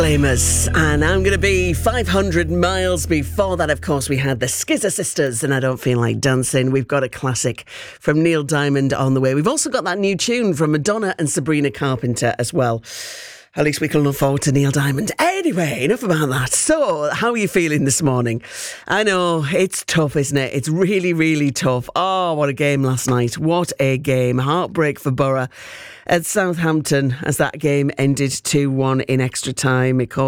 Amos, and I'm going to be 500 miles. Before that, of course, we had the Skizzer Sisters and I Don't Feel Like Dancing. We've got a classic from Neil Diamond on the way. We've also got that new tune from Madonna and Sabrina Carpenter as well. At least we can look forward to Neil Diamond. Anyway, enough about that. So, how are you feeling this morning? I know, it's tough, isn't it? It's really, really tough. Oh, what a game last night. What a game. Heartbreak for Borough at Southampton as that game ended 2-1 in extra time. It